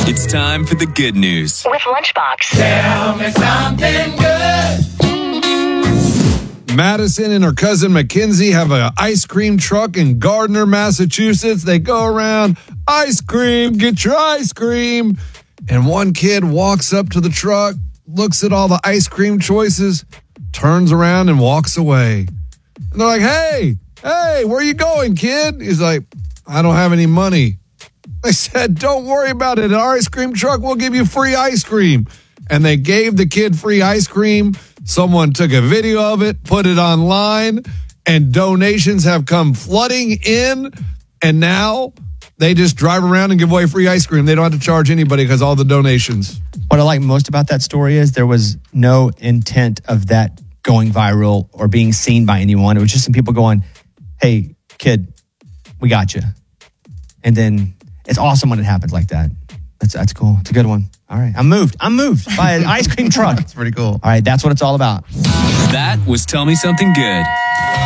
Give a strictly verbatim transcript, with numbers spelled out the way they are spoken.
It's time for the good news with Lunchbox. Tell me something good. Madison and her cousin Mackenzie have an ice cream truck in Gardner, Massachusetts. They go around, ice cream, get your ice cream. And one kid walks up to the truck, looks at all the ice cream choices, turns around and walks away. And they're like, hey, hey, where you going, kid? He's like, I don't have any money. They said, don't worry about it. At our ice cream truck, we'll give you free ice cream. And they gave the kid free ice cream. Someone took a video of it, put it online, and donations have come flooding in. And now they just drive around and give away free ice cream. They don't have to charge anybody because all the donations. What I like most about that story is there was no intent of that going viral or being seen by anyone. It was just some people going, hey, kid, we got you. And then it's awesome when it happens like that. That's that's cool. It's a good one. All right. I'm moved. I'm moved by an ice cream truck. That's pretty cool. All right. That's what it's all about. That was Tell Me Something Good.